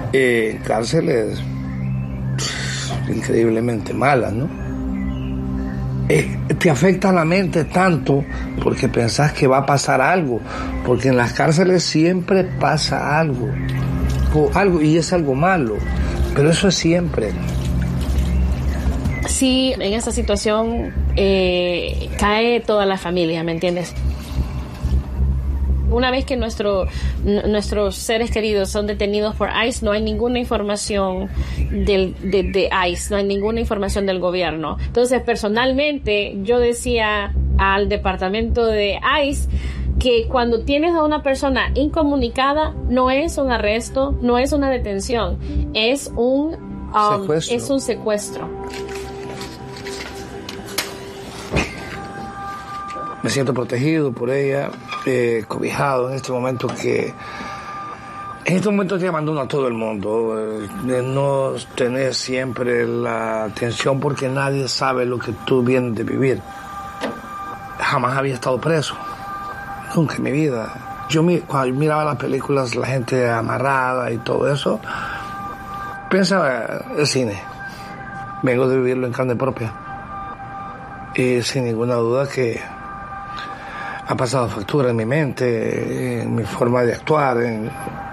cárceles increíblemente malas, ¿no? Te afecta la mente tanto porque pensás que va a pasar algo, porque en las cárceles siempre pasa algo, y es algo malo, pero eso es siempre. Sí, en esa situación cae toda la familia, ¿me entiendes? Una vez que nuestros seres queridos son detenidos por ICE, no hay ninguna información de ICE, no hay ninguna información del gobierno. Entonces, personalmente, yo decía al departamento de ICE que cuando tienes a una persona incomunicada, no es un arresto, no es una detención, es un secuestro. Me siento protegido por ella, cobijado en este momento que abandono a todo el mundo, de no tener siempre la atención porque nadie sabe lo que tú vienes de vivir. Jamás había estado preso, nunca en mi vida. Cuando miraba las películas, la gente amarrada y todo eso, pensaba, el cine, vengo de vivirlo en carne propia. Y sin ninguna duda que ha pasado factura en mi mente, en mi forma de actuar, en